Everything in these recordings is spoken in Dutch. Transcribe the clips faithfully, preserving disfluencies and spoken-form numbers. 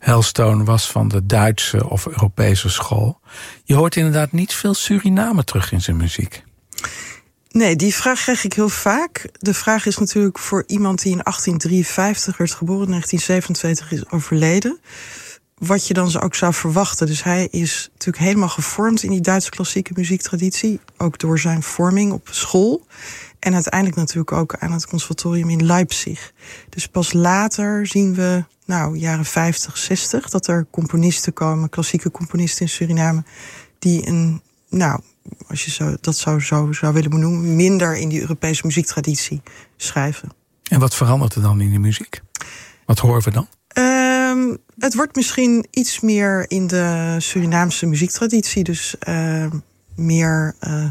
Hailstone was van de Duitse of Europese school. Je hoort inderdaad niet veel Suriname terug in zijn muziek. Nee, die vraag krijg ik heel vaak. De vraag is natuurlijk voor iemand die in achttien drieënvijftig werd geboren, in negentien zevenentwintig is overleden, wat je dan ook zou verwachten. Dus hij is natuurlijk helemaal gevormd in die Duitse klassieke muziektraditie, ook door zijn vorming op school. En uiteindelijk natuurlijk ook aan het conservatorium in Leipzig. Dus pas later zien we, nou, jaren vijftig, zestig... dat er componisten komen, klassieke componisten in Suriname, die een, nou, als je zo, dat zou, zo zou willen benoemen, minder in die Europese muziektraditie schrijven. En wat verandert er dan in de muziek? Wat horen we dan? Um, het wordt misschien iets meer in de Surinaamse muziektraditie. Dus uh, meer uh,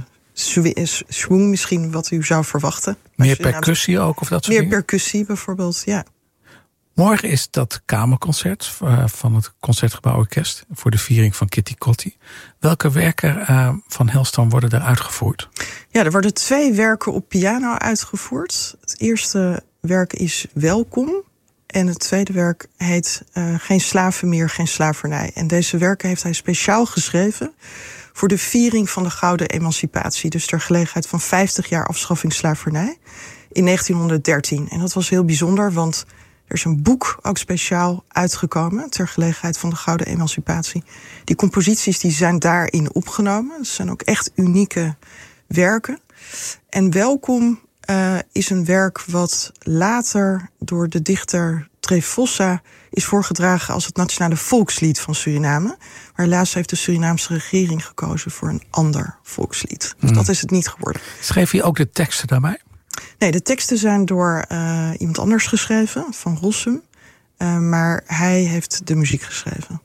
swing misschien, wat u zou verwachten. Meer percussie ook? Of dat soort meer dingen? Percussie bijvoorbeeld, ja. Morgen is dat kamerconcert uh, van het Concertgebouworkest voor de viering van Kitty Kotti. Welke werken uh, van Hailstone worden er uitgevoerd? Ja, er worden twee werken op piano uitgevoerd. Het eerste werk is Welkom. En het tweede werk heet uh, Geen slaven meer, geen slavernij. En deze werken heeft hij speciaal geschreven voor de viering van de Gouden Emancipatie. Dus ter gelegenheid van vijftig jaar afschaffing slavernij in negentienhonderddertien. En dat was heel bijzonder, want er is een boek ook speciaal uitgekomen ter gelegenheid van de Gouden Emancipatie. Die composities die zijn daarin opgenomen. Het zijn ook echt unieke werken. En Welkom uh, is een werk wat later door de dichter Trevossa is voorgedragen als het nationale volkslied van Suriname. Maar helaas heeft de Surinaamse regering gekozen voor een ander volkslied. Dus mm. dat is het niet geworden. Schreef hij ook de teksten daarbij? Nee, de teksten zijn door uh, iemand anders geschreven, Van Rossum. Uh, maar hij heeft de muziek geschreven.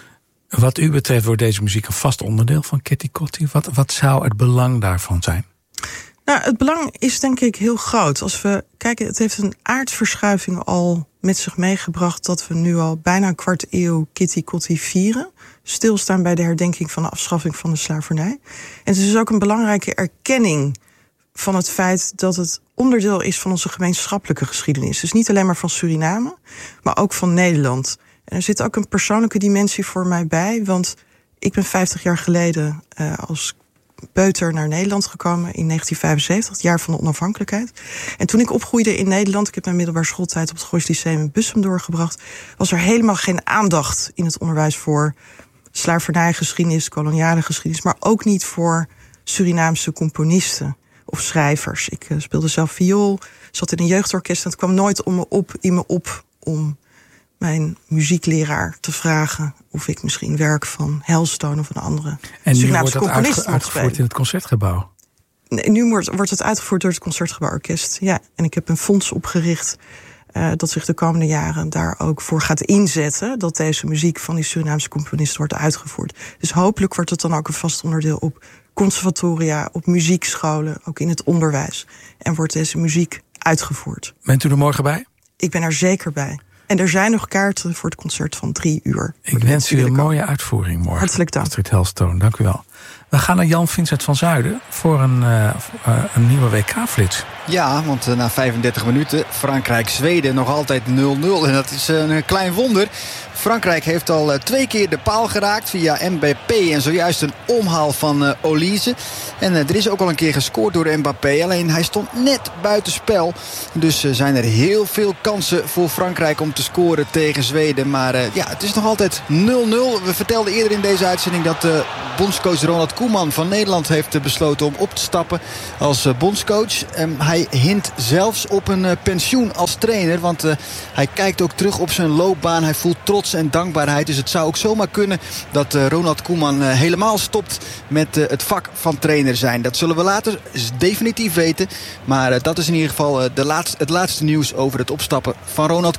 Wat u betreft wordt deze muziek een vast onderdeel van Kitty Kotti. Wat, wat zou het belang daarvan zijn? Nou, het belang is denk ik heel groot. Als we kijken, het heeft een aardverschuiving al met zich meegebracht dat we nu al bijna een kwart eeuw Kitty Kotti vieren. Stilstaan bij de herdenking van de afschaffing van de slavernij. En het is dus ook een belangrijke erkenning van het feit dat het onderdeel is van onze gemeenschappelijke geschiedenis. Dus niet alleen maar van Suriname, maar ook van Nederland. En er zit ook een persoonlijke dimensie voor mij bij, want ik ben vijftig jaar geleden uh, als peuter naar Nederland gekomen in negentien vijfenzeventig, het jaar van de onafhankelijkheid. En toen ik opgroeide in Nederland, ik heb mijn middelbare schooltijd op het Goois Lyceum in Bussum doorgebracht, was er helemaal geen aandacht in het onderwijs voor slavernijgeschiedenis, koloniale geschiedenis, maar ook niet voor Surinaamse componisten of schrijvers. Ik uh, speelde zelf viool, zat in een jeugdorkest en het kwam nooit om me op, in me op om mijn muziekleraar te vragen of ik misschien werk van Hailstone of een andere en Surinaamse componist mocht spelen. En nu wordt dat uitgevoerd in het Concertgebouw? Nee, nu wordt, wordt het uitgevoerd door het Concertgebouworkest. Ja, en ik heb een fonds opgericht uh, dat zich de komende jaren daar ook voor gaat inzetten, dat deze muziek van die Surinaamse componisten wordt uitgevoerd. Dus hopelijk wordt het dan ook een vast onderdeel op conservatoria, op muziekscholen, ook in het onderwijs. En wordt deze muziek uitgevoerd. Bent u er morgen bij? Ik ben er zeker bij. En er zijn nog kaarten voor het concert van drie uur. Ik wens u een mooie uitvoering morgen. Hartelijk dank. Astrid Hailstone, dank u wel. We gaan naar Jan Vincent van Zuiden voor een, uh, uh, een nieuwe W K-flits. Ja, want uh, na vijfendertig minuten Frankrijk-Zweden nog altijd nul nul. En dat is uh, een klein wonder. Frankrijk heeft al uh, twee keer de paal geraakt via Mbappé. En zojuist een omhaal van uh, Olise. En uh, er is ook al een keer gescoord door Mbappé. Alleen hij stond net buitenspel. Dus uh, zijn er heel veel kansen voor Frankrijk om te scoren tegen Zweden. Maar uh, ja, het is nog altijd nul nul. We vertelden eerder in deze uitzending dat uh, bondscoach Ronald Koeman van Nederland heeft uh, besloten om op te stappen als uh, bondscoach. Um, hij hint zelfs op een uh, pensioen als trainer. Want uh, hij kijkt ook terug op zijn loopbaan. Hij voelt trots en dankbaarheid. Dus het zou ook zomaar kunnen dat uh, Ronald Koeman uh, helemaal stopt met uh, het vak van trainer zijn. Dat zullen we later definitief weten. Maar uh, dat is in ieder geval uh, de laatste, het laatste nieuws over het opstappen van Ronald